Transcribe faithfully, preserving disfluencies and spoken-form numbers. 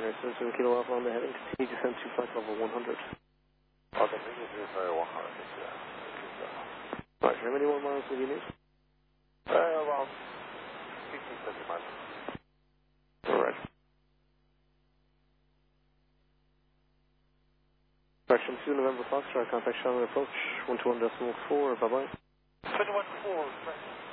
Alright, so seven Kilo Alpha on the heading. Continue descent to flight level one hundred. 好的，没问题，所以我好了，谢谢。谢谢。 Alright, how many more miles will you need? Uh, around fifteen, twenty miles. Alright. Correction two, November Foxtrot, contact Charlotte approach, one two one decimal four, bye bye. twenty-one four,